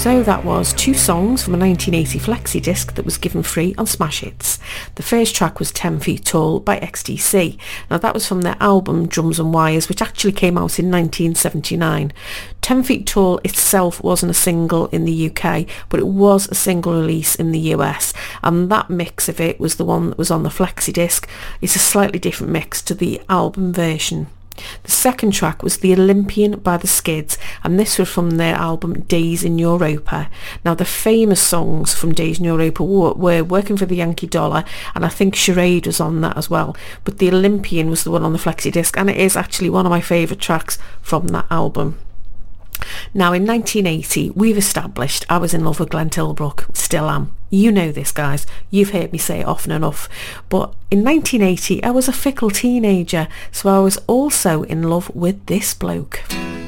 So that was two songs from a 1980 flexi disc that was given free on Smash Hits. The first track was 10 Feet Tall by XTC. Now that was from their album Drums and Wires, which actually came out in 1979. 10 Feet Tall itself wasn't a single in the UK, but it was a single release in the US, and that mix of it was the one that was on the flexi disc. It's a slightly different mix to the album version. The second track was The Olympian by the Skids, and this was from their album Days in Europa. Now the famous songs from Days in Europa were Working for the Yankee Dollar, and I think Charade was on that as well, but The Olympian was the one on the flexi disc, and it is actually one of my favourite tracks from that album. Now in 1980 we've established I was in love with Glenn Tilbrook, still am. You know this, guys, you've heard me say it often enough, but in 1980 I was a fickle teenager, so I was also in love with this bloke.